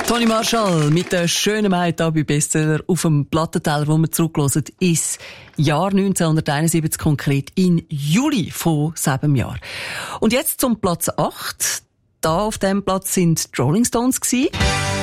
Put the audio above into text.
Toni Marshall mit der schönen Maid hier bei Bestseller auf dem Plattenteller, wo wir zurückhören, ins Jahr 1971, konkret in Juli von 7 Jahren. Und jetzt zum Platz 8. Da auf dem Platz sind die Rolling Stones gewesen.